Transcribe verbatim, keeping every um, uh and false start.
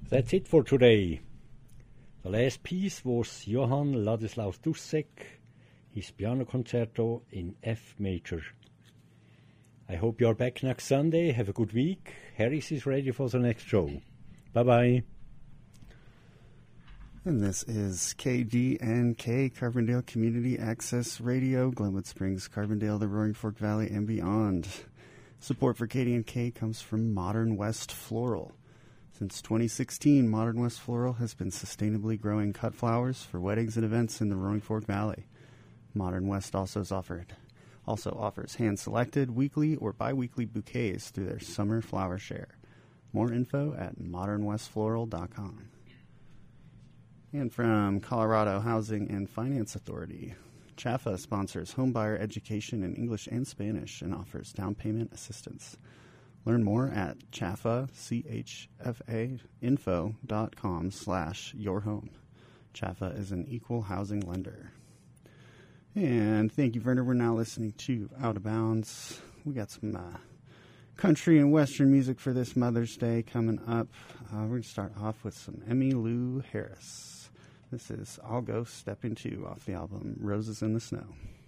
That's it for today. The last piece was Johann Ladislaus Dussek, his piano concerto in F major. I hope you're back next Sunday. Have a good week. Harris is ready for the next show. Bye-bye. And this is K D N K, Carbondale Community Access Radio, Glenwood Springs, Carbondale, the Roaring Fork Valley, and beyond. Support for K D N K comes from Modern West Floral. Since twenty sixteen, Modern West Floral has been sustainably growing cut flowers for weddings and events in the Roaring Fork Valley. Modern West also is offered, also offers hand-selected weekly or bi-weekly bouquets through their summer flower share. More info at modern west floral dot com. And from Colorado Housing and Finance Authority, C H A F A sponsors homebuyer education in English and Spanish and offers down payment assistance. Learn more at chaffa, C H F A, info dot com slash your home. C H A F A is an equal housing lender. And thank you, Werner. We're now listening to Out of Bounds. We got some uh, country and western music for this Mother's Day coming up. Uh, we're going to start off with some Emmylou Harris. This is I'll Go Step Into off the album Roses in the Snow.